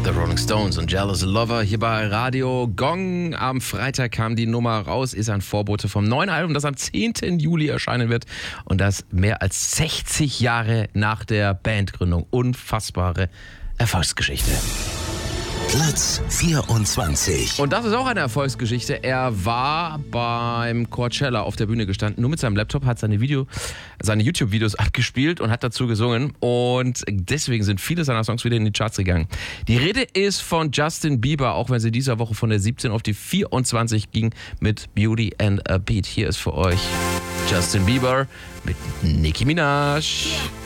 The Rolling Stones und Jealous Lover hier bei Radio Gong. Am Freitag kam die Nummer raus, ist ein Vorbote vom neuen Album, das am 10. Juli erscheinen wird. Und das mehr als 60 Jahre nach der Bandgründung. Unfassbare Erfolgsgeschichte. Platz 24. Und das ist auch eine Erfolgsgeschichte. Er war beim Coachella auf der Bühne gestanden, nur mit seinem Laptop, hat seine YouTube-Videos abgespielt und hat dazu gesungen. Und deswegen sind viele seiner Songs wieder in die Charts gegangen. Die Rede ist von Justin Bieber, auch wenn sie dieser Woche von der 17 auf die 24 ging mit Beauty and a Beat. Hier ist für euch Justin Bieber mit Nicki Minaj.